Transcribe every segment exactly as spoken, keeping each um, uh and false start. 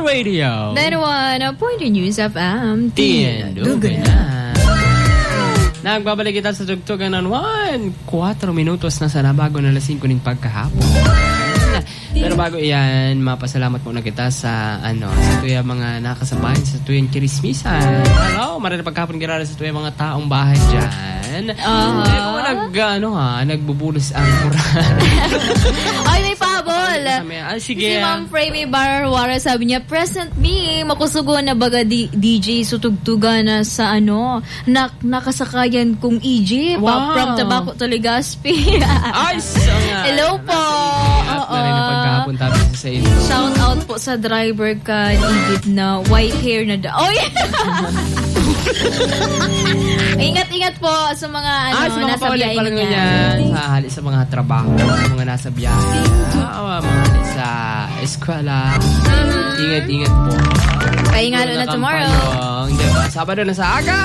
Radio. Dalawa na point News F M. Tindugan na. Nagbabalik kita sa tugtugan ng one, four minutos na sana bago na lasing ko ng pagkahapon. Pero bago iyan, mapasalamat muna kita sa ano, sa tuya mga nakasabay sa tuyang kirismisan. Hello, marami pagkahapon kirara sa tuya mga taong bahay dyan. Uh-huh. Eh, kung nag, ano ha, nagbubulos ang kuran. Ay, may pahabol. Ay, sige. Si Ma'am Framey Barwara sabi niya, present me, makusugo na baga D- DJ sutugtuga na sa ano, nak nakasakayan kong E J. Wow. From Tabaco to Legazpi. Ay, so nga. Hello po. Oo. Pagkahapon tabi sa inyo. Shout out po sa driver ka, Edith, na white hair na da. Oy! Ingat-ingat po sa mga ano, ah, sa mga nasa biyahe niya. Sa hali sa mga trabaho, sa mga nasa biyahe. Ah, mga hali sa eskwela. Mm-hmm. Ingat-ingat po. Paingalo na tomorrow. Diba? Sabado na sa aga.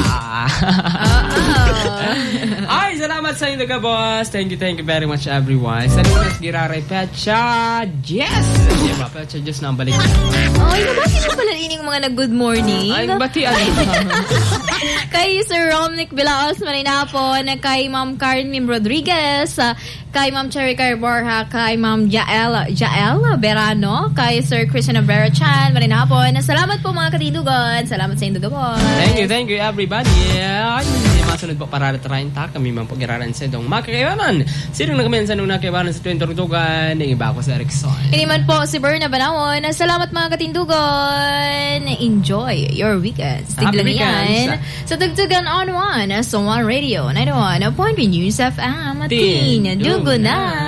Ay, salamat sa inyo ka, boss. Thank you, thank you very much, everyone. Sa lunas, Giraray Pecha. Yes! Diba? Pecha, just na ang balik. Ay, nabati mo pala ining mga nag-good morning. Ay, bati ano? Kay Sir Romnick Bilaos Marinapon, kay Ma'am Carmen Rodriguez, kay Ma'am Cherry Carborja, kay Ma'am Jael Jael Berano, kay Sir Christian Vera Chan Marinapon. Salamat po mga katidugan. Salamat sa inyo, boss. Thank you, thank you everybody. Ay, masunod po para tarayin ta kami man pag-iraran sa itong makakaibanan. Sino nagkamen sa nung nakaibanan sa tuwing turutugan? Ng iba ko sa Erickson. Ini man po si Berna Banawon. Salamat mga katindugan. Enjoy your weekends. Tiglan yan. Sa Tugtugan on one, sa One Radio, ninety-one point one News F M. Tindugan na.